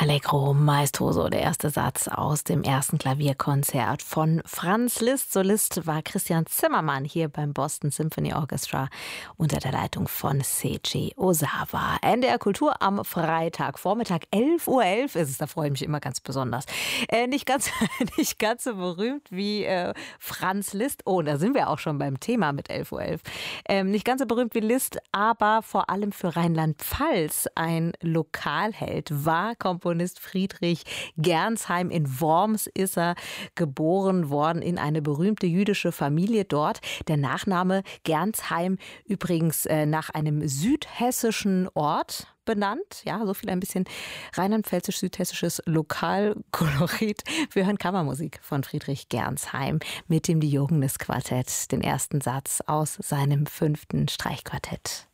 Allegro maestoso, der erste Satz aus dem ersten Klavierkonzert von Franz Liszt. Solist war Christian Zimmermann hier beim Boston Symphony Orchestra unter der Leitung von Seiji Ozawa. NDR Kultur am Freitagvormittag, 11:11 Uhr ist es, da freue ich mich immer ganz besonders. Nicht ganz, nicht ganz so berühmt wie Franz Liszt. Oh, da sind wir auch schon beim Thema mit 11:11 Uhr. Nicht ganz so berühmt wie Liszt, aber vor allem für Rheinland-Pfalz ein Lokalheld war Komponist Friedrich Gernsheim. In Worms ist er geboren worden in eine berühmte jüdische Familie dort. Der Nachname Gernsheim übrigens nach einem südhessischen Ort benannt. Ja, so viel ein bisschen rheinland-pfälzisch-südhessisches Lokalkolorit. Wir hören Kammermusik von Friedrich Gernsheim mit dem Diogenes Quartett, den ersten Satz aus seinem 5. Streichquartett.